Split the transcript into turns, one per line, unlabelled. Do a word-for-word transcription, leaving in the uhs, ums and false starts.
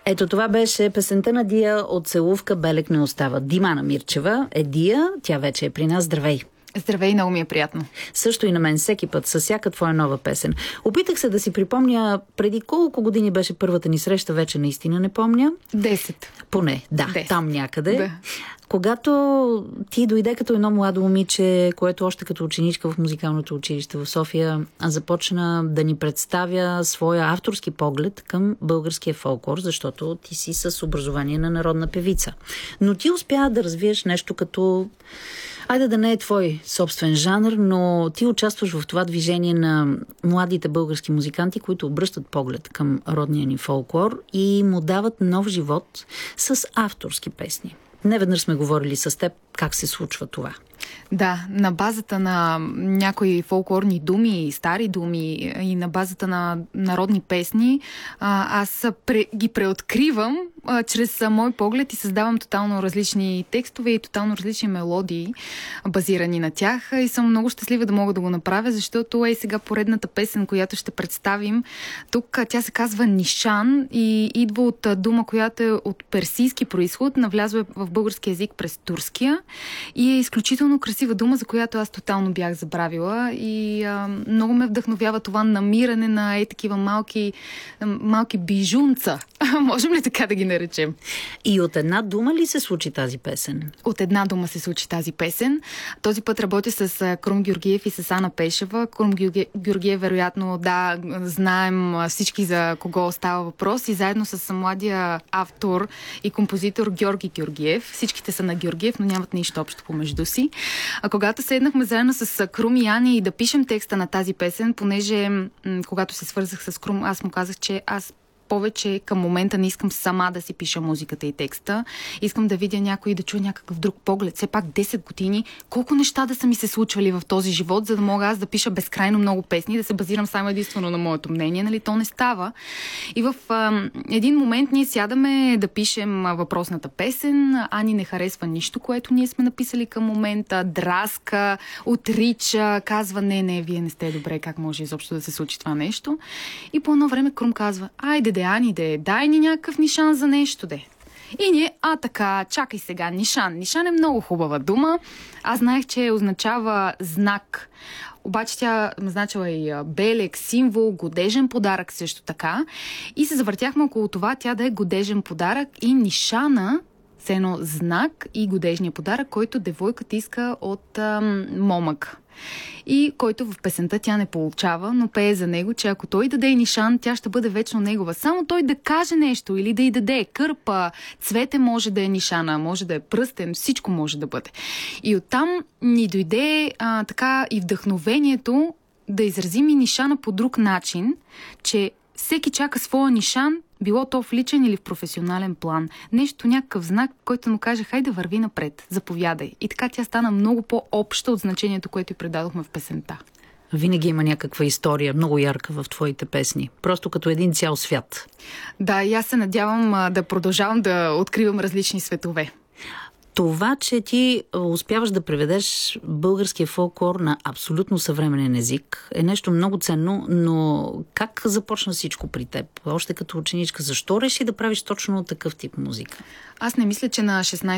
Ето това беше песента на Дия от Целувка "Белег не остава". Димана Мирчева е Дия, тя вече е при нас. Здравей!
Здравей, много ми е приятно.
Също и на мен всеки път, със всяка твоя нова песен. Опитах се да си припомня преди колко години беше първата ни среща, вече наистина не помня.
Десет.
Поне, да,
Десет.
Там някъде.
Да.
Когато ти дойде като едно младо момиче, което още като ученичка в музикалното училище в София започна да ни представя своя авторски поглед към българския фолклор, защото ти си с образование на народна певица. Но ти успя да развиеш нещо като... Айде да не е твой собствен жанр, но ти участваш в това движение на младите български музиканти, които обръщат поглед към родния ни фолклор и му дават нов живот с авторски песни. Неведнъж сме говорили с теб как се случва това.
Да, на базата на някои фолклорни думи, стари думи и на базата на народни песни, аз пре, ги преоткривам а, чрез а, мой поглед и създавам тотално различни текстове и тотално различни мелодии, базирани на тях. И съм много щастлива да мога да го направя, защото е сега поредната песен, която ще представим. Тук тя се казва Нишан и идва от дума, която е от персийски произход, навлязва в български език през турския и е изключително красива дума, за която аз тотално бях забравила и а, много ме вдъхновява това намиране на е такива малки, малки бижунца. Можем ли така да ги наречем?
И от една дума ли се случи тази песен?
От една дума се случи тази песен. Този път работя с Крум Георгиев и с Ана Пешева. Крум Георгиев, вероятно, да, знаем всички за кого става въпрос и заедно с младия автор и композитор Георги Георгиев. Всичките са на Георгиев, но нямат нищо общо помежду си. А когато седнахме заедно с Крум и Ани и да пишем текста на тази песен, понеже м- когато се свързах с Крум, аз му казах, че аз повече към момента не искам сама да си пиша музиката и текста. Искам да видя някой и да чуя някакъв друг поглед. Все пак десет години, колко неща да са ми се случвали в този живот, за да мога аз да пиша безкрайно много песни, да се базирам само единствено на моето мнение. Нали, то не става. И в а, един момент ние сядаме да пишем въпросната песен. Ани не харесва нищо, което ние сме написали към момента. Драска, отрича, казва не, не, вие не сте добре, как може изобщо да се случи това нещо. И по едно време Крум казва, айде де, Ани, де, дай ни някакъв нишан за нещо, де. И ние, а така, чакай сега, нишан. Нишан е много хубава дума. Аз знаех, че означава знак. Обаче тя значила и белег, символ, годежен подарък също така. И се завъртяхме около това тя да е годежен подарък и нишана, с едно знак и годежния подарък, който девойката иска от ам, момък. И който в песента тя не получава, но пее за него, че ако той даде нишан, тя ще бъде вечно негова. Само той да каже нещо или да й даде кърпа, цвете може да е нишана, може да е пръстен, всичко може да бъде. И оттам ни дойде а, така и вдъхновението да изразим и нишана по друг начин, че всеки чака своя нишан, било то в личен или в професионален план. Нещо, някакъв знак, който му каже, хайде върви напред, заповядай. И така тя стана много по-обща от значението, което й предадохме в песента.
Винаги има някаква история, много ярка в твоите песни. Просто като един цял свят.
Да, и аз се надявам а, да продължавам да откривам различни светове.
Това, че ти успяваш да преведеш българския фолклор на абсолютно съвременен език, е нещо много ценно, но как започна всичко при теб? Още като ученичка, защо реши да правиш точно такъв тип музика?
Аз не мисля, че на шестнайсет